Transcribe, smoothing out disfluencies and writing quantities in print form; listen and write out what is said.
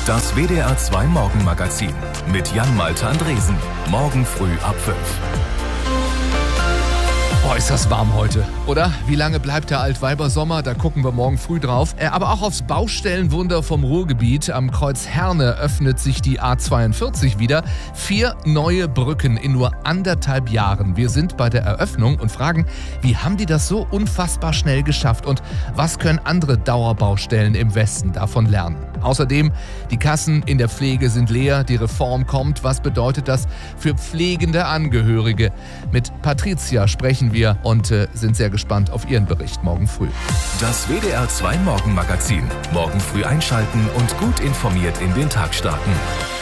Das WDR 2 Morgenmagazin mit Jan-Malte Andresen. Morgen früh ab 5. Boah, ist das warm heute, oder? Wie lange bleibt der Altweibersommer? Da gucken wir morgen früh drauf. Aber auch aufs Baustellenwunder vom Ruhrgebiet. Am Kreuz Herne öffnet sich die A42 wieder. 4 neue Brücken in nur 1,5 Jahren. Wir sind bei der Eröffnung und fragen, wie haben die das so unfassbar schnell geschafft? Und was können andere Dauerbaustellen im Westen davon lernen? Außerdem, die Kassen in der Pflege sind leer, die Reform kommt. Was bedeutet das für pflegende Angehörige? Mit Patricia sprechen wir und sind sehr gespannt auf Ihren Bericht morgen früh. Das WDR 2 Morgenmagazin. Morgen früh einschalten und gut informiert in den Tag starten.